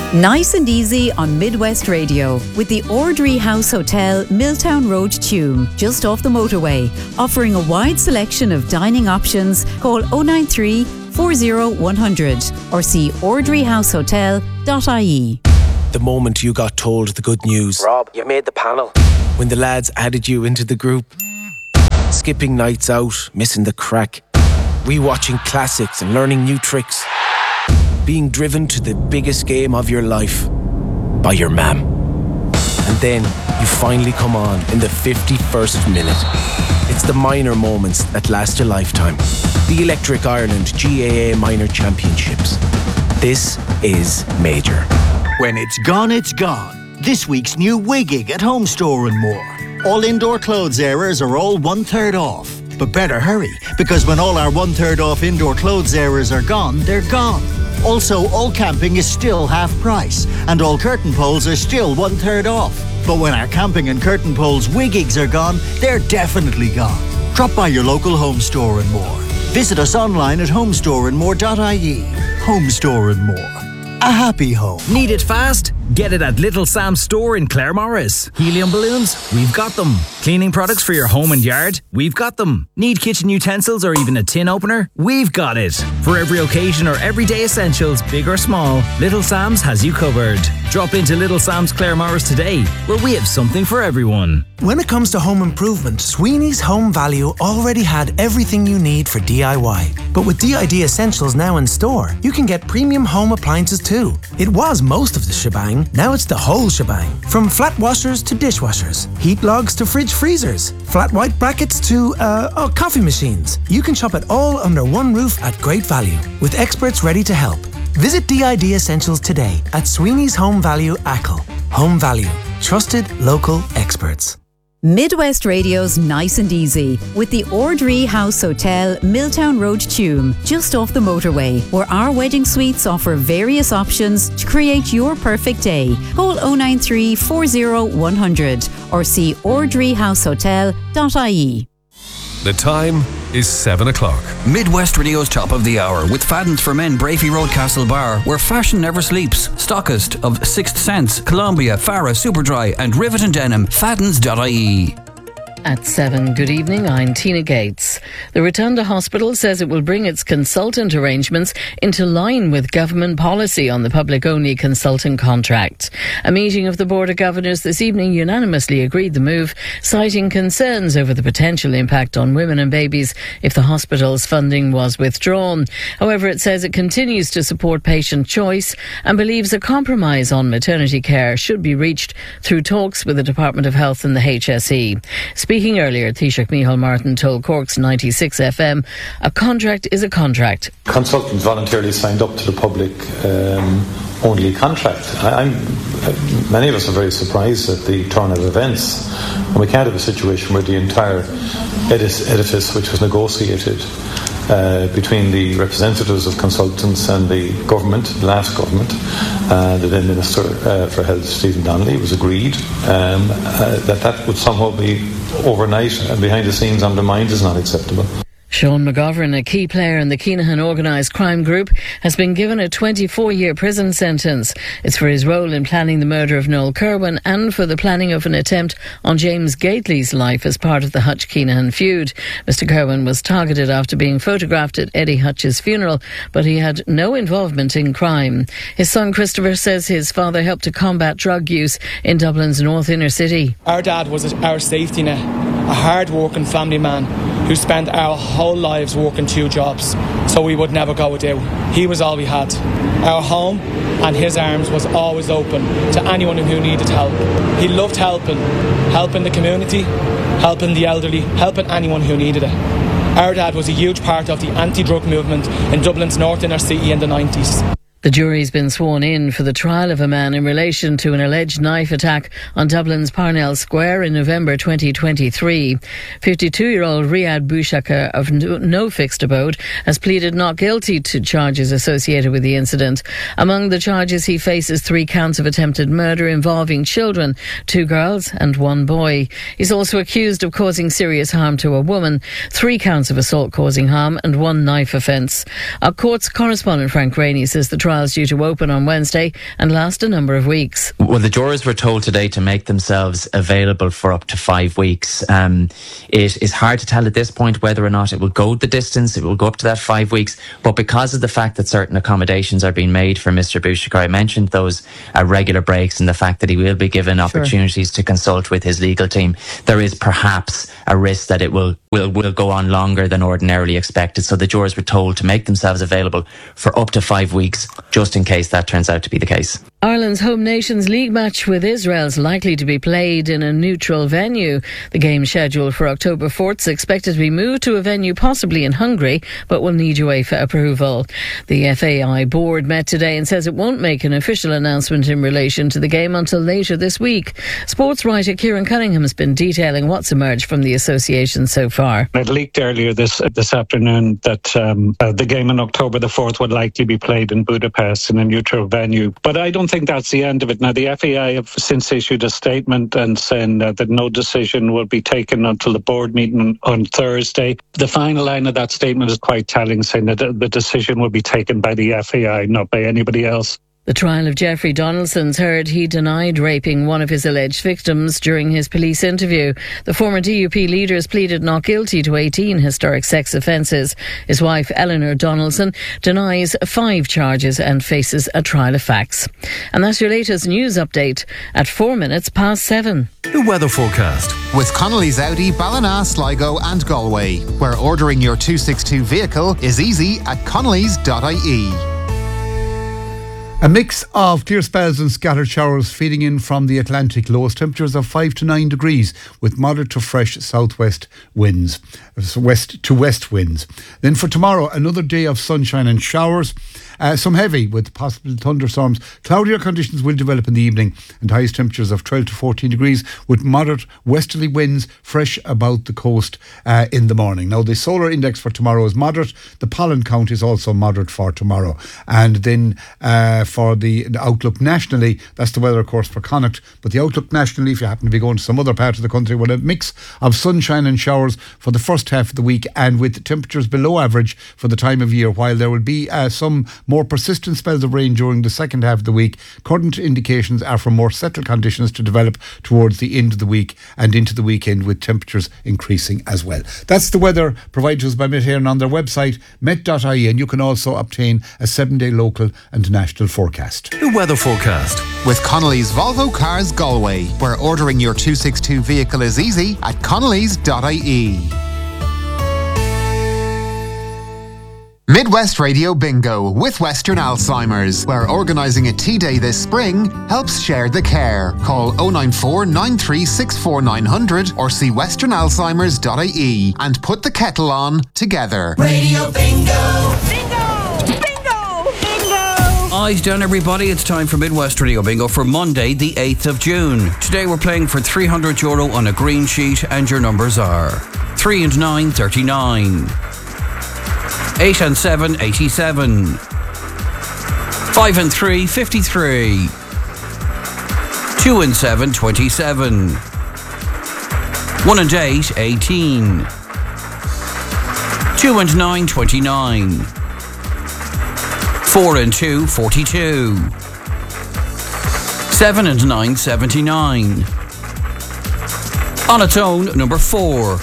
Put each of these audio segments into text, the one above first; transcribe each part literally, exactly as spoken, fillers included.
Nice and easy on Midwest Radio with the Ordry House Hotel, Milltown Road, Tuam, just off the motorway, offering a wide selection of dining options. Call oh nine three, four oh one hundred or see ordry house hotel dot I E. The moment you got told the good news. Rob, you made the panel. When the lads added you into the group. Skipping nights out, missing the crack. Rewatching classics and learning new tricks. Being driven to the biggest game of your life by your mam. And then you finally come on in the fifty-first minute. It's the minor moments that last a lifetime. The Electric Ireland G A A Minor Championships. This is major. When it's gone, it's gone. This week's new Wiggig at Home Store and More. All indoor clothes areas are all one third off. But better hurry, because when all our one third off indoor clothes areas are gone, they're gone. Also, all camping is still half price, and all curtain poles are still one third off. But when our camping and curtain poles Wiggigs are gone, they're definitely gone. Drop by your local Home Store and More. Visit us online at home store and more dot I E. Home Store and More. A happy home. Need it fast? Get it at Little Sam's store in Claremorris. Helium balloons? We've got them. Cleaning products for your home and yard? We've got them. Need kitchen utensils or even a tin opener? We've got it. For every occasion or everyday essentials, big or small, Little Sam's has you covered. Drop into Little Sam's Claremorris today, where we have something for everyone. When it comes to home improvement, Sweeney's Home Value already had everything you need for D I Y. But with D I D Essentials now in store, you can get premium home appliances too. It was most of the shebang, now it's the whole shebang. From flat washers to dishwashers, heat logs to fridge freezers, flat white brackets to, uh, oh, coffee machines. You can shop it all under one roof at great value, with experts ready to help. Visit D I D Essentials today at Sweeney's Home Value Ackle. Home Value. Trusted local experts. Midwest Radio's Nice and Easy with the Ordry House Hotel, Milltown Road, Tuam, just off the motorway, where our wedding suites offer various options to create your perfect day. Call oh nine three, four oh one hundred or see ordry house hotel dot I E. The time is seven o'clock. Midwest Radio's Top of the Hour with Fadden's for Men, Brafey Road, Castle Bar, where fashion never sleeps. Stockist of Sixth Sense, Columbia, Farah, Superdry and Rivet and Denim. Faddens dot I E. At seven, good evening, I'm Tina Gates. The Rotunda Hospital says it will bring its consultant arrangements into line with government policy on the public-only consultant contract. A meeting of the Board of Governors this evening unanimously agreed the move, citing concerns over the potential impact on women and babies if the hospital's funding was withdrawn. However, it says it continues to support patient choice and believes a compromise on maternity care should be reached through talks with the Department of Health and the H S E. Speaking earlier, Taoiseach Micheál Martin told Cork's ninety-six F M, a contract is a contract. Consultants voluntarily signed up to the public um, only contract. I, I'm, many of us are very surprised at the turn of events, and we can't have a situation where the entire edifice, which was negotiated uh, between the representatives of consultants and the government, the last government, uh, the then Minister uh, for Health, Stephen Donnelly, it was agreed um, uh, that that would somehow be overnight and behind the scenes undermined is not acceptable. Sean McGovern, a key player in the Keenahan organised crime group, has been given a twenty-four year prison sentence. It's for his role in planning the murder of Noel Kerwin and for the planning of an attempt on James Gately's life as part of the Hutch-Keenahan feud. Mister Kerwin was targeted after being photographed at Eddie Hutch's funeral, but he had no involvement in crime. His son Christopher says his father helped to combat drug use in Dublin's North Inner City. Our dad was our safety net, a hard-working family man who spent our whole lives working two jobs, so we would never go without. He was all we had. Our home and his arms was always open to anyone who needed help. He loved helping, helping the community, helping the elderly, helping anyone who needed it. Our dad was a huge part of the anti-drug movement in Dublin's North Inner City in the nineties. The jury's been sworn in for the trial of a man in relation to an alleged knife attack on Dublin's Parnell Square in November twenty twenty-three. fifty-two-year-old Riyad Boushaka of No Fixed Abode has pleaded not guilty to charges associated with the incident. Among the charges, he faces three counts of attempted murder involving children, two girls and one boy. He's also accused of causing serious harm to a woman, three counts of assault causing harm and one knife offence. Our court's correspondent Frank Rainey says the trials due to open on Wednesday and last a number of weeks. Well, the jurors were told today to make themselves available for up to five weeks. Um, it is hard to tell at this point whether or not it will go the distance, it will go up to that five weeks, but because of the fact that certain accommodations are being made for Mister Bouchikar, I mentioned those uh, regular breaks and the fact that he will be given opportunities sure. to consult with his legal team, there is perhaps a risk that it will, will, will go on longer than ordinarily expected. So the jurors were told to make themselves available for up to five weeks, just in case that turns out to be the case. Ireland's home Nations League match with Israel is likely to be played in a neutral venue. The game scheduled for October fourth is expected to be moved to a venue possibly in Hungary, but will need UEFA approval. The F A I board met today and says it won't make an official announcement in relation to the game until later this week. Sports writer Kieran Cunningham has been detailing what's emerged from the association so far. It leaked earlier this this afternoon that um, uh, the game on October the fourth would likely be played in Budapest in a neutral venue. But I don't think that's the end of it. Now, the F A I have since issued a statement and saying uh, that no decision will be taken until the board meeting on Thursday. The final line of that statement is quite telling, saying that the decision will be taken by the F A I, not by anybody else. The trial of Jeffrey Donaldson's heard he denied raping one of his alleged victims during his police interview. The former D U P leader has pleaded not guilty to eighteen historic sex offences. His wife, Eleanor Donaldson, denies five charges and faces a trial of facts. And that's your latest news update at four minutes past seven. The weather forecast. With Connolly's Audi, Ballina, Sligo and Galway, where ordering your two sixty-two vehicle is easy at connellys dot I E. A mix of clear spells and scattered showers feeding in from the Atlantic. Lowest temperatures of five to nine degrees with moderate to fresh southwest winds, west to west winds. Then for tomorrow, another day of sunshine and showers. Uh, some heavy with possible thunderstorms. Cloudier conditions will develop in the evening and highest temperatures of twelve to fourteen degrees with moderate westerly winds fresh about the coast uh, in the morning. Now the solar index for tomorrow is moderate. The pollen count is also moderate for tomorrow. And then uh, for the, the outlook nationally, that's the weather of course for Connacht, but the outlook nationally, if you happen to be going to some other part of the country, with a mix of sunshine and showers for the first half of the week and with temperatures below average for the time of year, while there will be uh, some more persistent spells of rain during the second half of the week. Current indications are for more settled conditions to develop towards the end of the week and into the weekend, with temperatures increasing as well. That's the weather provided to us by Met Éireann on their website, met dot I E, and you can also obtain a seven-day local and national forecast. The weather forecast. With Connolly's Volvo Cars Galway, where ordering your two sixty-two vehicle is easy at connellys dot I E. Midwest Radio Bingo with Western Alzheimer's, where organising a tea day this spring helps share the care. Call oh nine four, nine three six four, nine hundred or see western alzheimers dot I E and put the kettle on together. Radio Bingo! Bingo! Bingo! Bingo! Eyes down, everybody. It's time for Midwest Radio Bingo for Monday, the eighth of June. Today we're playing for three hundred euro on a green sheet, and your numbers are three and nine, thirty-nine. eight and seven, eighty-seven. five and three, fifty-three. two and seven, twenty-seven. one and eight, eighteen. two and nine, twenty-nine. four and two, forty-two. seven and nine, seventy-nine. On its own, number four.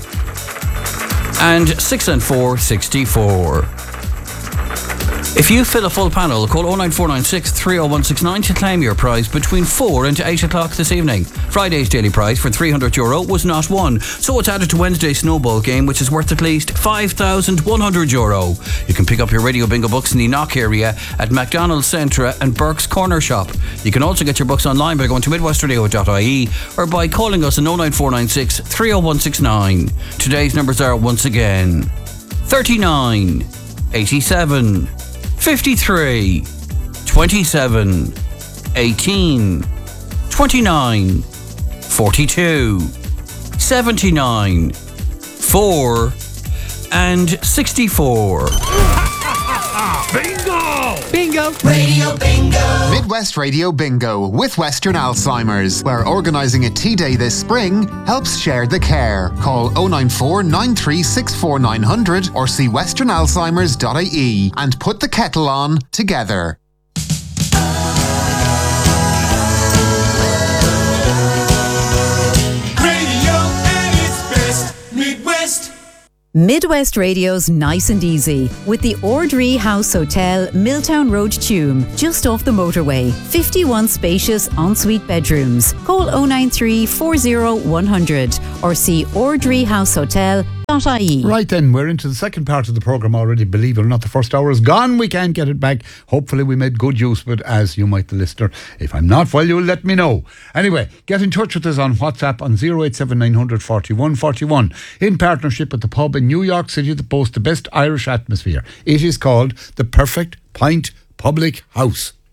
And six and four, sixty-four. If you fill a full panel, call oh nine four nine six, three oh one six nine to claim your prize between four and eight o'clock this evening. Friday's daily prize for three hundred euro was not won, so it's added to Wednesday's snowball game, which is worth at least five thousand one hundred euro. You can pick up your Radio Bingo books in the Knock area at McDonald's Centra and Burke's Corner Shop. You can also get your books online by going to midwest radio dot I E or by calling us on oh nine four nine six, three oh one six nine. Today's numbers are once again thirty-nine, eighty-seven, fifty-three, twenty-seven, eighteen, twenty-nine, forty-two, seventy-nine, four, and sixty-four. Bingo! Bingo! Radio Bingo! Midwest Radio Bingo with Western Alzheimer's, where organising a tea day this spring helps share the care. Call oh nine four, nine three six four nine hundred or see western alzheimers dot I E and put the kettle on together. Midwest Radio's Nice and Easy with the Ordree House Hotel, Milltown Road, Tuam, just off the motorway. fifty-one spacious ensuite bedrooms. Call oh nine three, four oh, one hundred or see ordree house hotel dot I E. Right then, we're into the second part of the programme already. Believe it or not, the first hour is gone. We can't get it back. Hopefully we made good use of it, as you might, the listener. If I'm not, well, you'll let me know. Anyway, get in touch with us on WhatsApp on oh eight seven nine hundred forty-one forty-one in partnership with the pub in New York City that boasts the best Irish atmosphere. It is called the Perfect Pint Public House.